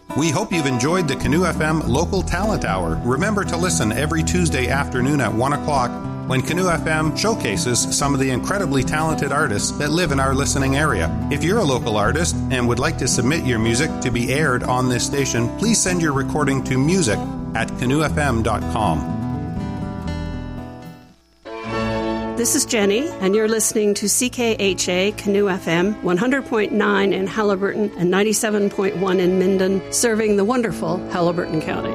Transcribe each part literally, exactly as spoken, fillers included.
We hope you've enjoyed the Canoe F M Local Talent Hour. Remember to listen every Tuesday afternoon at one o'clock when Canoe F M showcases some of the incredibly talented artists that live in our listening area. If you're a local artist and would like to submit your music to be aired on this station, please send your recording to music at canoe f m dot com. This is Jenny, and you're listening to C K H A Canoe F M, one hundred point nine in Haliburton and ninety-seven point one in Minden, serving the wonderful Haliburton County.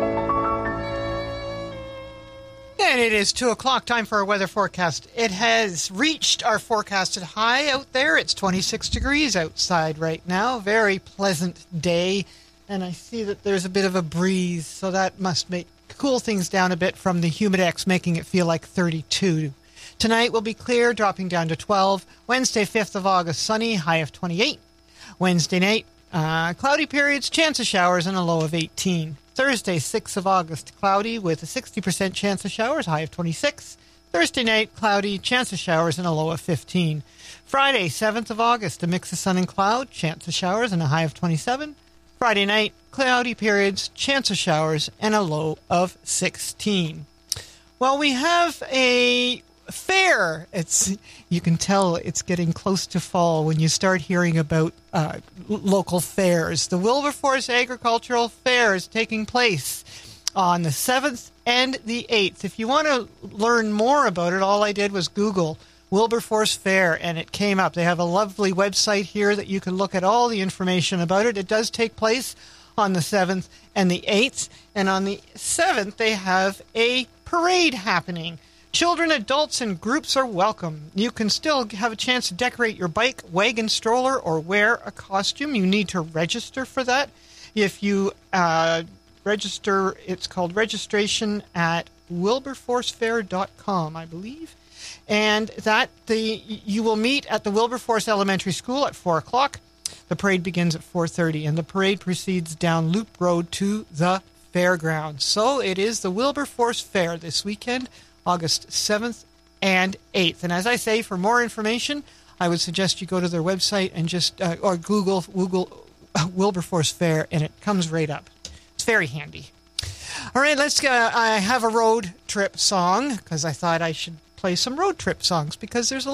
And it is two o'clock, time for our weather forecast. It has reached our forecasted high out there. It's twenty-six degrees outside right now. Very pleasant day. And I see that there's a bit of a breeze, so that must make cool things down a bit from the Humidex, making it feel like thirty-two. Tonight will be clear, dropping down to twelve. Wednesday, fifth of August, sunny, high of twenty-eight. Wednesday night, uh, cloudy periods, chance of showers, and a low of eighteen. Thursday, sixth of August, cloudy with a sixty percent chance of showers, high of twenty-six. Thursday night, cloudy, chance of showers, and a low of fifteen. Friday, seventh of August, a mix of sun and cloud, chance of showers, and a high of twenty-seven. Friday night, cloudy periods, chance of showers, and a low of sixteen. Well, we have a fair. It's you can tell it's getting close to fall when you start hearing about uh, local fairs. The Wilberforce Agricultural Fair is taking place on the seventh and the eighth. If you want to learn more about it, all I did was Google Wilberforce Fair, and it came up. They have a lovely website here that you can look at all the information about it. It does take place on the seventh and the eighth, and on the seventh they have a parade happening. Children, adults, and groups are welcome. You can still have a chance to decorate your bike, wagon, stroller, or wear a costume. You need to register for that. If you uh, register, it's called registration at wilberforce fair dot com, I believe. And that the you will meet at the Wilberforce Elementary School at four o'clock. The parade begins at four thirty, and the parade proceeds down Loop Road to the fairgrounds. So it is the Wilberforce Fair this weekend, August seventh and eighth. And as I say, for more information, I would suggest you go to their website and just, uh, or Google, Google uh, Wilberforce Fair, and it comes right up. It's very handy. All right, let's, uh, I have a road trip song, because I thought I should play some road trip songs, because there's a